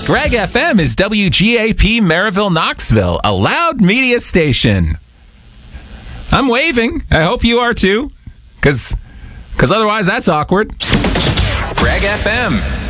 Greg FM is WGAP Maryville, Knoxville, a loud media station. I'm waving. I hope you are too, because otherwise that's awkward. Greg FM.